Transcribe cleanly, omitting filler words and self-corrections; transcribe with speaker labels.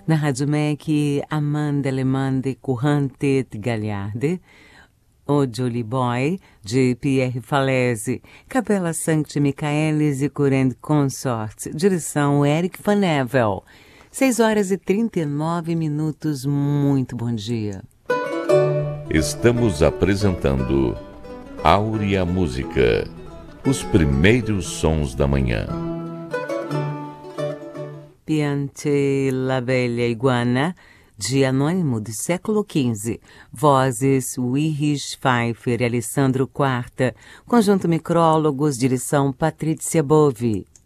Speaker 1: Na Rádio MEC, Amanda Lemande Currante Gagliardi, O Jolly Boy, de Pierre Falese, Capela Sancti Michaelis e Curand Consort, direção Eric Van Evel. 6h39, muito bom dia.
Speaker 2: Estamos apresentando Áurea Música, os primeiros sons da manhã.
Speaker 1: Piante la Bella Iguana, de Anônimo do século XV. Vozes Ulrich Pfeiffer e Alessandro Quarta. Conjunto Micrólogos, direção Patrícia Bovi.